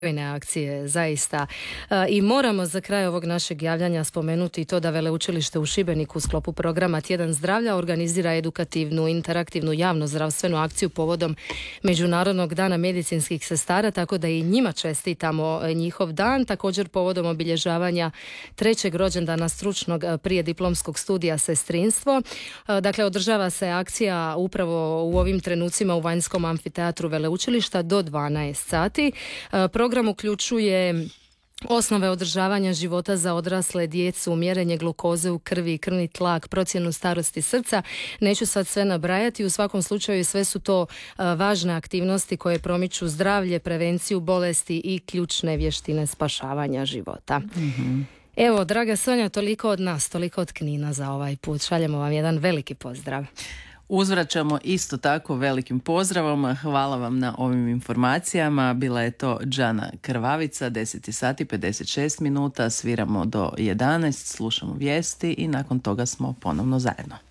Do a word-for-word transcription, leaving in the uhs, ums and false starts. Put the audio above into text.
akcije, zaista. E, I moramo za kraj ovog našeg javljanja spomenuti to da Veleučilište u Šibeniku u sklopu programa Tjedan zdravlja organizira edukativnu, interaktivnu javno zdravstvenu akciju povodom Međunarodnog dana medicinskih sestara, tako da i njima čestitamo njihov dan, također povodom obilježavanja trećeg rođendana stručnog prijediplomskog studija sestrinstvo. E, dakle, održava se akcija upravo u ovim trenucima u vanjskom amfiteatru Veleučilišta do dvanaest sati. E, Program uključuje osnove održavanja života za odrasle, djecu, mjerenje glukoze u krvi, krvni tlak, procjenu starosti srca. Neću sad sve nabrajati, u svakom slučaju sve su to a, važne aktivnosti koje promiču zdravlje, prevenciju bolesti i ključne vještine spašavanja života. Mm-hmm. Evo, draga Sonja, toliko od nas, toliko od Knina za ovaj put. Šaljemo vam jedan veliki pozdrav. Uzvraćamo isto tako velikim pozdravom. Hvala vam na ovim informacijama. Bila je to Džana Krvavica, deset sati pedeset šest minuta, sviramo do jedanaest, slušamo vijesti i nakon toga smo ponovno zajedno.